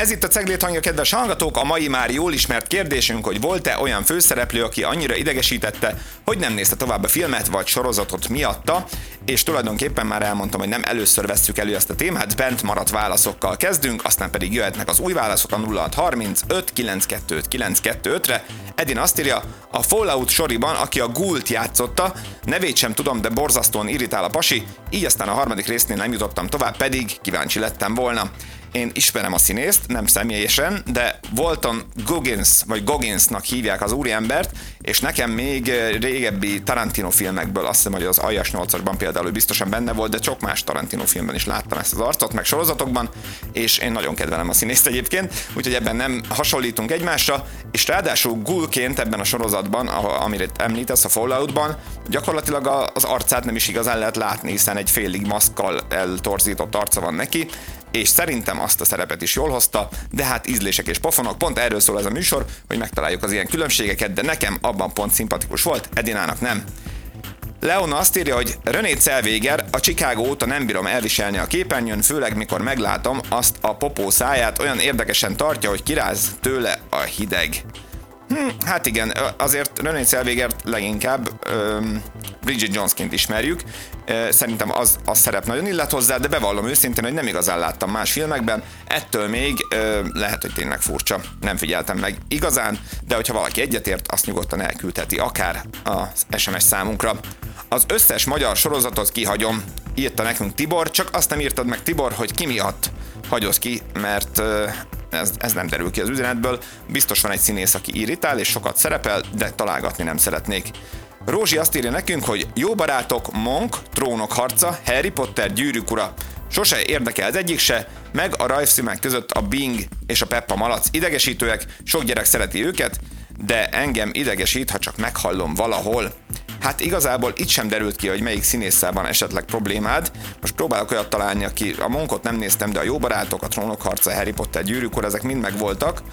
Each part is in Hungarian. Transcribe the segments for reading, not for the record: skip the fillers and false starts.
Ez itt a Ceglét hangja, kedves hallgatók, a mai már jól ismert kérdésünk, hogy volt-e olyan főszereplő, aki annyira idegesítette, hogy nem nézte tovább a filmet vagy sorozatot miatta, és tulajdonképpen már elmondtam, hogy nem először vesszük elő ezt a témát, bent maradt válaszokkal kezdünk, aztán pedig jöhetnek az új válaszok a 0635 925 925-re. Edin azt írja, a Fallout soriban, aki a Ghoult játszotta, nevét sem tudom, de borzasztóan irritál a pasi, így aztán a harmadik résznél nem jutottam tovább, pedig kíváncsi lettem volna. Én ismerem a színészt, nem személyesen, de Walton Gogginsnak hívják az úriembert, és nekem még régebbi Tarantino filmekből, azt hiszem, hogy az Aljas 8-asban például biztosan benne volt, de sok más Tarantino filmben is láttam ezt az arcot, meg sorozatokban, és én nagyon kedvelem a színészt egyébként, úgyhogy ebben nem hasonlítunk egymásra, és ráadásul Ghoulként ebben a sorozatban, amire említesz, a Falloutban, gyakorlatilag az arcát nem is igazán lehet látni, hiszen egy félig maszkkal eltorzított arca van neki, és szerintem azt a szerepet is jól hozta, de hát ízlések és pofonok, pont erről szól ez a műsor, hogy megtaláljuk az ilyen különbségeket, de nekem abban pont szimpatikus volt, Edinának nem. Leona azt írja, hogy René Zellweger, a Chicago óta nem bírom elviselni a képernyőn, főleg mikor meglátom azt a popó száját, olyan érdekesen tartja, hogy kiráz tőle a hideg. Hát igen, azért René Zellwegert leginkább Bridget Jonesként ismerjük. Szerintem az szerep nagyon illet hozzá, de bevallom őszintén, hogy nem igazán láttam más filmekben. Ettől még lehet, hogy tényleg furcsa. Nem figyeltem meg igazán, de hogyha valaki egyetért, azt nyugodtan elküldheti akár az SMS számunkra. Az összes magyar sorozatot kihagyom, írta nekünk Tibor, csak azt nem írtad meg, Tibor, hogy ki miatt hagyod ki, mert ez nem derül ki az üzenetből. Biztos van egy színész, aki irritál és sokat szerepel, de találgatni nem szeretnék. Rózsi azt írja nekünk, hogy jó barátok, Monk, Trónok harca, Harry Potter, Gyűrűk ura. Sose érdekel az egyik se, meg a rajzfilmek között a Bing és a Peppa Malac idegesítőek, sok gyerek szereti őket, de engem idegesít, ha csak meghallom valahol. Hát igazából itt sem derült ki, hogy melyik színésszel van esetleg problémád. Most próbálok olyat találni, aki a Monkot nem néztem, de a Jó barátok, a Trónok harca, Harry Potter, Gyűrűk ura, ezek mind megvoltak,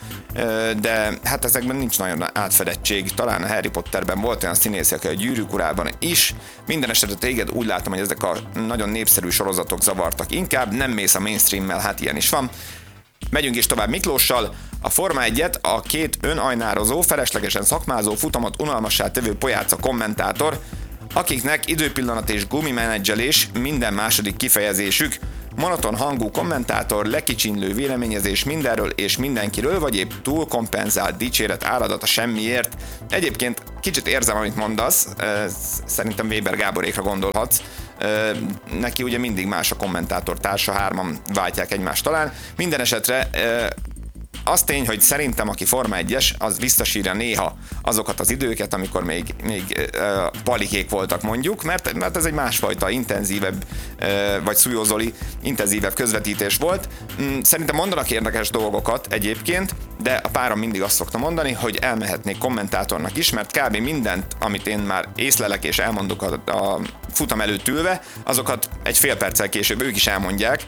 de hát ezekben nincs nagyon átfedettség. Talán a Harry Potterben volt olyan színész, aki a Gyűrűk urában is. Minden esetre téged úgy látom, hogy ezek a nagyon népszerű sorozatok zavartak inkább, nem mész a mainstreammel, hát ilyen is van. Megyünk is tovább Miklóssal. A Forma 1-et a két önajnározó, feleslegesen szakmázó, futamot unalmassá tevő pojáca kommentátor, akiknek időpillanat és gumimenedzselés minden második kifejezésük, monoton hangú kommentátor, lekicsinlő véleményezés mindenről és mindenkiről, vagy épp túlkompenzált dicséret áradat a semmiért. Egyébként kicsit érzem, amit mondasz, szerintem Weber Gáborékra gondolhatsz. Neki ugye mindig más a kommentátor társa, hárman váltják egymást talán. Minden esetre az tény, hogy szerintem aki Forma 1-es, az visszasírja néha azokat az időket, amikor még palikék voltak mondjuk, mert ez egy másfajta intenzívebb, vagy Szújó Zoli intenzívebb közvetítés volt. Szerintem mondanak érdekes dolgokat egyébként, de a párom mindig azt szokta mondani, hogy elmehetnék kommentátornak is, mert kb. Mindent, amit én már észlelek és elmondok a futam előtt ülve, azokat egy fél perccel később ők is elmondják,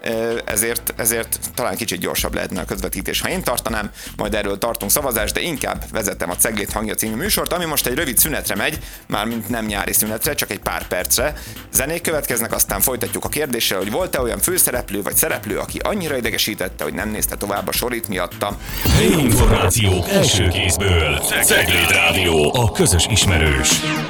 ezért talán kicsit gyorsabb lehetne a közvetítés, ha én tartanám, majd erről tartunk szavazást, de inkább vezetem a Ceglét hangja című műsort, ami most egy rövid szünetre megy, mármint nem nyári szünetre, csak egy pár percre. Zenék következnek, aztán folytatjuk a kérdéssel, hogy volt-e olyan főszereplő vagy szereplő, aki annyira idegesítette, hogy nem nézte tovább a sorit miatta. Helyi információk első kézből. Ceglét Rádió, a közös ismerős.